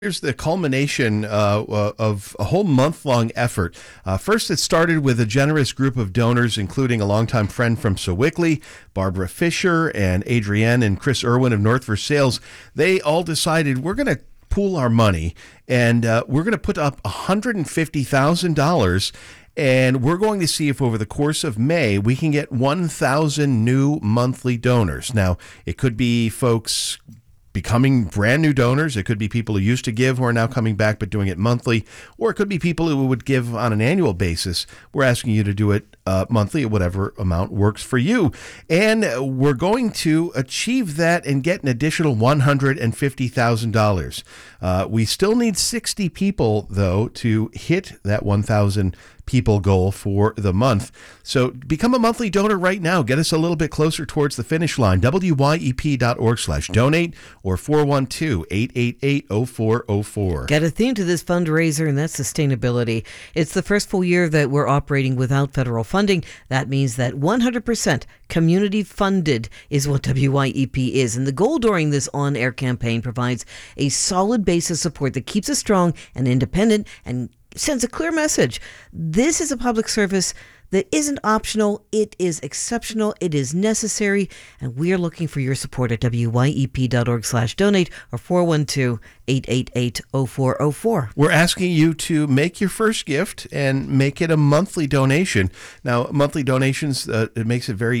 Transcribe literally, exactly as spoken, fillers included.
Here's the culmination uh, uh, of a whole month-long effort. Uh, first, it started with a generous group of donors, including a longtime friend from Sewickley, Barbara Fisher, and Adrienne and Chris Irwin of North Versailles. They all decided we're going to pool our money, and uh, we're going to put up one hundred fifty thousand dollars, and we're going to see if over the course of May we can get one thousand new monthly donors. Now, it could be folks becoming brand new donors. It could be people who used to give who are now coming back but doing it monthly, or it could be people who would give on an annual basis. We're asking you to do it uh, monthly at whatever amount works for you. And we're going to achieve that and get an additional one hundred fifty thousand dollars. Uh, we still need sixty people, though, to hit that one thousand people goal for the month. So become a monthly donor right now. Get us a little bit closer towards the finish line. W Y E P dot org slash donate or four one two, eight eight eight, oh four oh four. Got a theme to this fundraiser, and that's sustainability. It's the first full year that we're operating without federal funding. That means that one hundred percent community funded is what W Y E P is. And the goal during this on-air campaign provides a solid base of support that keeps us strong and independent and sends a clear message. This is a public service that isn't optional. It is exceptional. It is necessary. And we are looking for your support at W Y E P dot org slash donate or four one two, eight eight eight, oh four oh four. We're asking you to make your first gift and make it a monthly donation. Now, monthly donations, uh, it makes it very